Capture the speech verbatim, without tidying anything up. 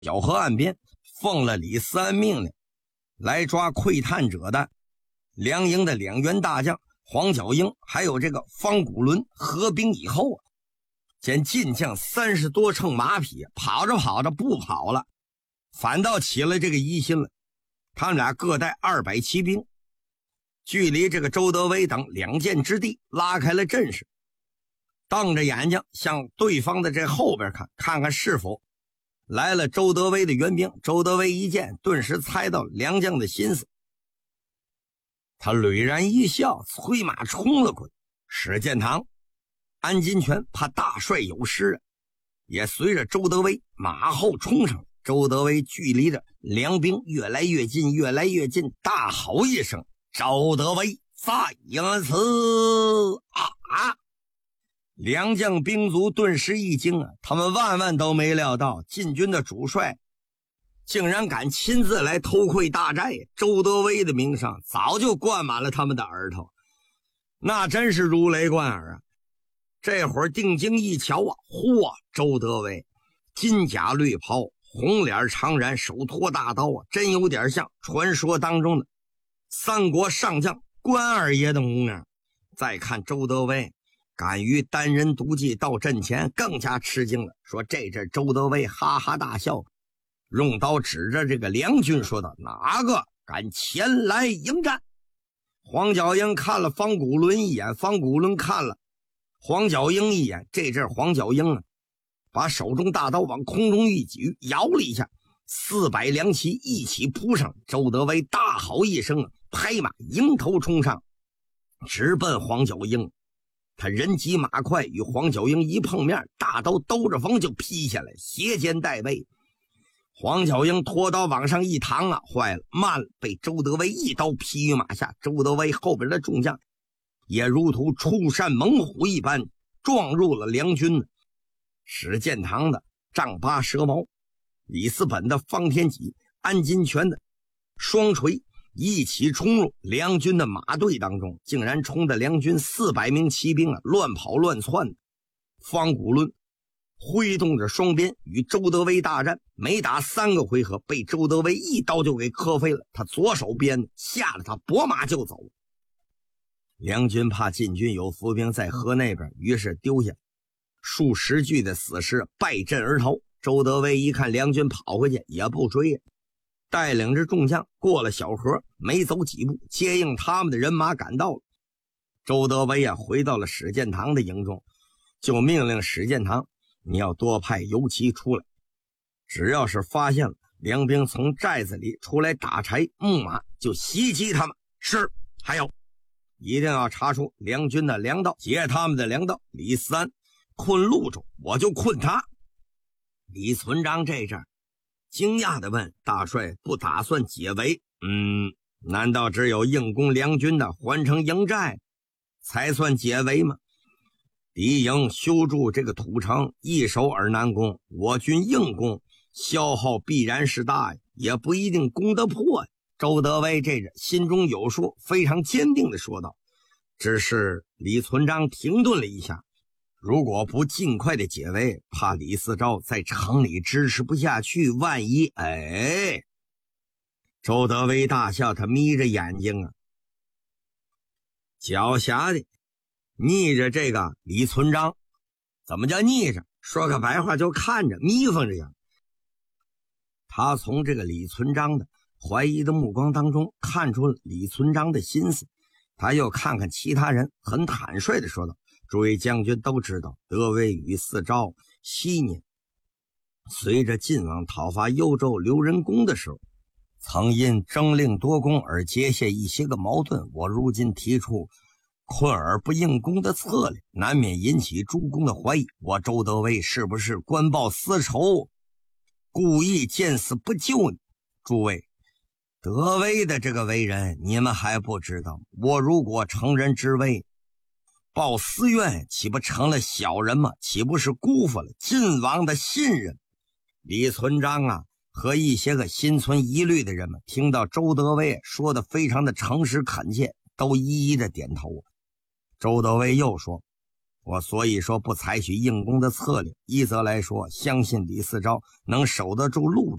小河岸边，奉了李思安命令，来抓窥探者的梁营的两员大将黄角英还有这个方古伦合兵以后啊，见晋将三十多乘马匹跑着跑着不跑了，反倒起了这个疑心了。他们俩各带二百骑兵，距离这个周德威等两箭之地拉开了阵势，瞪着眼睛向对方的这后边看，看看是否来了周德威的援兵。周德威一见，顿时猜到梁将的心思，他颓然一笑，催马冲了过去。史建堂、安金泉怕大帅有失，也随着周德威马后冲上。周德威距离着梁兵越来越近，越来越近，大吼一声：“周德威在此！”啊！梁将兵卒顿时一惊啊，他们万万都没料到晋军的主帅竟然敢亲自来偷窥大寨。周德威的名声早就灌满了他们的耳朵，那真是如雷贯耳啊！这会儿定睛一瞧啊，嚯，周德威金甲绿袍，红脸长髯，手托大刀啊，真有点像传说当中的三国上将关二爷的模样。再看周德威敢于单人独骑到阵前，更加吃惊了，说这阵周德威哈哈大笑，用刀指着这个梁军说道：“哪个敢前来迎战？”黄角英看了方古伦一眼，方古伦看了黄角英一眼。这阵黄角英啊，把手中大刀往空中一举，摇了一下，四百梁旗一起扑上。周德威大吼一声，拍马迎头冲上，直奔黄角英。他人急马快，与黄角英一碰面，大刀兜着风就劈下来，斜肩带背。黄角英拖刀往上一扛啊，坏了，慢了，被周德威一刀劈于马下。周德威后边的众将也如同出山猛虎一般撞入了梁军。史建堂的丈八蛇矛，李思本的方天戟，安金泉的双锤一起冲入梁军的马队当中，竟然冲的梁军四百名骑兵啊乱跑乱窜的。方古伦挥动着双鞭与周德威大战，没打三个回合，被周德威一刀就给磕飞了。他左手鞭吓得他拨马就走。梁军怕晋军有伏兵在河那边，于是丢下数十具的死尸，败阵而逃。周德威一看梁军跑回去，也不追，带领着众将过了小河，没走几步，接应他们的人马赶到了。周德威啊，回到了史建堂的营中，就命令史建堂，你要多派游骑出来，只要是发现了梁兵从寨子里出来打柴牧马，就袭击他们。是，还有一定要查出梁军的粮道，劫他们的粮道。李思安困路中，我就困他。李存璋这阵惊讶地问：“大帅不打算解围？嗯，难道只有硬攻梁军的环城营寨才算解围吗？敌营修筑这个土城，易守而难攻，我军硬攻，消耗必然是大，也不一定攻得破。”周德威这人心中有数，非常坚定地说道。只是李存璋停顿了一下，如果不尽快的解围，怕李嗣昭在城里支持不下去，万一……哎，周德威大笑，他眯着眼睛啊，狡黠的逆着这个李存璋。怎么叫逆着？说个白话，就看着眯缝着样。他从这个李存璋的怀疑的目光当中看出了李存璋的心思。他又看看其他人，很坦率地说道：“诸位将军都知道，德威与嗣昭昔年随着晋王讨伐幽州刘仁恭的时候，曾因争令夺功而结下一些个矛盾。我如今提出困而不应攻的策略，难免引起诸公的怀疑。我周德威是不是官报私仇，故意见死不救你？诸位，德威的这个为人你们还不知道，我如果乘人之危报私怨，岂不成了小人吗？岂不是辜负了晋王的信任？”李存璋啊和一些个心存疑虑的人们听到周德威说的非常的诚实恳切，都一一的点头。周德威又说：“ 我所以说不采取硬攻的策略，一则来说相信李嗣昭能守得住陆